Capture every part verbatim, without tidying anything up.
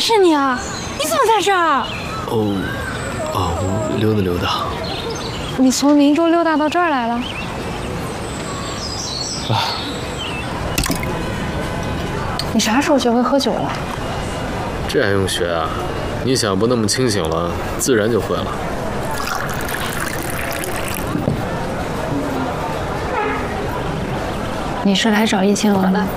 识你啊！你怎么在这儿？ 哦，啊，我溜达溜达。 你从明州溜达到这儿来了？ 啊！ 你啥时候学会喝酒了？ 这还用学啊？你想不那么清醒了，自然就会了。 你是来找易清娥的？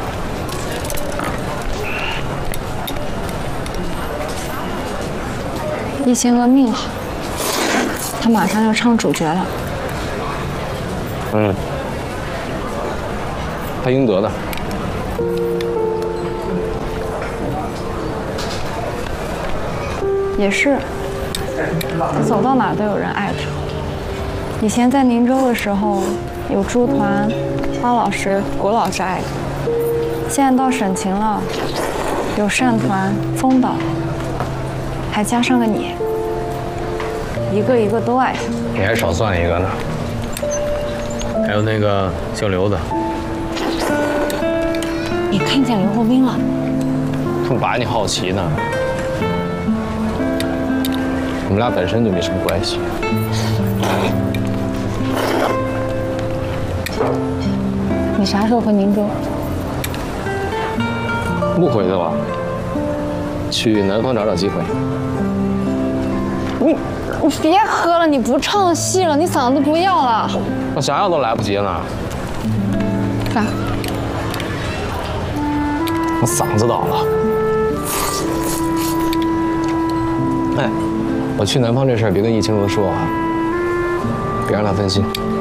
易清娥命好，她马上要唱主角了。 嗯，她应得的。 也是，她走到哪都有人爱她。以前在宁州的时候，有朱团、花老师、果老师爱她；现在到沈秦了，有单团、风导，还加上个你，一个一个都爱她。 你还少算一个呢。 还有那个姓刘的， 你看见刘厚斌了？ 我把你好奇呢。我们俩本身就没什么关系。 你啥时候回宁州？ 不回去了，去南方找找机会。 你你别喝了，你不唱戏了，你嗓子不要了。 我想要都来不及了。 啥？ 我嗓子倒了。哎，我去南方这事儿别跟易清娥说啊，别让她分心。